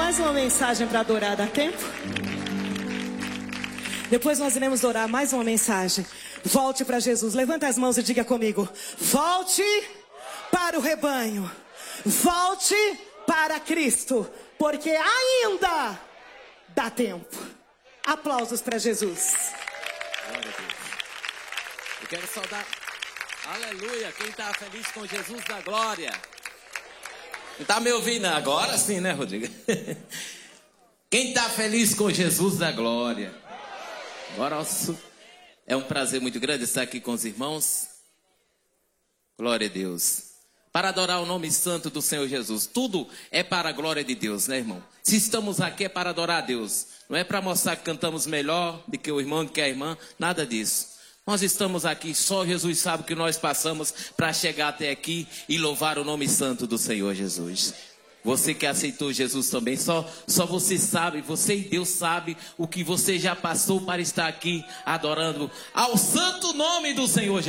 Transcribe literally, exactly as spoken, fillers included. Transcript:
mais uma mensagem para adorar, dá tempo? Depois nós iremos orar mais uma mensagem. Volte para Jesus, levanta as mãos e diga comigo: volte para o rebanho, volte para Cristo, porque ainda dá tempo. Aplausos para Jesus. Glória a Deus. Eu quero saudar, aleluia, quem está feliz com Jesus da glória. Está me ouvindo agora sim, né, Rodrigo? Quem está feliz com Jesus da glória? Agora é um prazer muito grande estar aqui com os irmãos. Glória a Deus. Para adorar o nome santo do Senhor Jesus. Tudo é para a glória de Deus, né, irmão? Se estamos aqui é para adorar a Deus. Não é para mostrar que cantamos melhor do que o irmão, do que a irmã. Nada disso. Nós estamos aqui, só Jesus sabe o que nós passamos para chegar até aqui e louvar o nome santo do Senhor Jesus. Você que aceitou Jesus também, só, só você sabe, você e Deus sabe o que você já passou para estar aqui adorando ao santo nome do Senhor Jesus.